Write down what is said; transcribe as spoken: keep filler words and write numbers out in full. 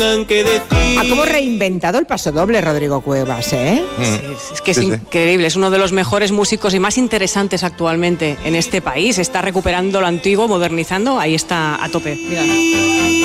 que decir. Ha como reinventado el pasodoble Rodrigo Cuevas, ¿eh? Mm. Sí, es que es Sí, sí. increíble, es uno de los mejores músicos y más interesantes actualmente en este país. Está recuperando lo antiguo, modernizando, ahí está a tope. Mira.